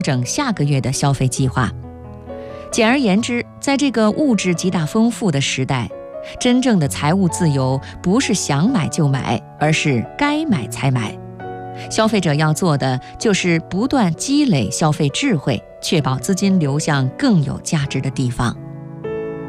整下个月的消费计划。简而言之，在这个物质极大丰富的时代，真正的财务自由不是想买就买，而是该买才买。消费者要做的就是不断积累消费智慧，确保资金流向更有价值的地方。